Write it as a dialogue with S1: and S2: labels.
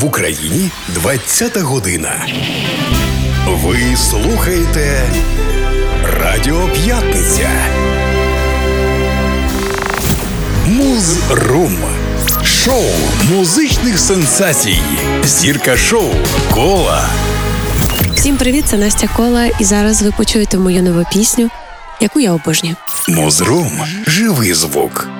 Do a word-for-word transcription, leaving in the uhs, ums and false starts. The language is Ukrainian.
S1: В Україні двадцята година. Ви слухаєте Радіо П'ятниця. Муз-рум. Шоу музичних сенсацій. Зірка шоу Кола.
S2: Всім привіт, це Настя Кола, і зараз ви почуєте мою нову пісню, яку я обожнюю.
S1: Муз-рум. Живий звук.